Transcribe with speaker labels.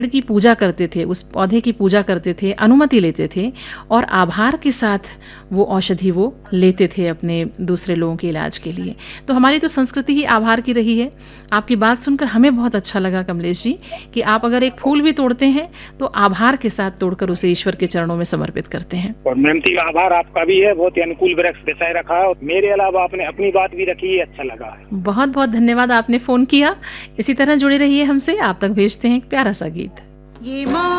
Speaker 1: की पूजा करते थे, उस पौधे की पूजा करते थे, अनुमति लेते थे और आभार के साथ वो औषधि वो लेते थे अपने दूसरे लोगों के इलाज के लिए। तो हमारी तो संस्कृति ही आभार की रही है। आपकी बात सुनकर हमें बहुत अच्छा लगा कमलेश जी कि आप अगर एक फूल भी तोड़ते हैं तो आभार के साथ तोड़कर उसे ईश्वर के चरणों में समर्पित करते हैं।
Speaker 2: और मेहनती आभार आपका भी है, बहुत ही अनुकूल वृक्ष बचाए रखा है और मेरे अलावा आपने अपनी बात भी रखी है, अच्छा लगा।
Speaker 1: बहुत बहुत धन्यवाद, आपने फोन किया। इसी तरह जुड़े रहिए हमसे। आप तक भेजते हैं एक प्यारा सा गीत।
Speaker 3: ये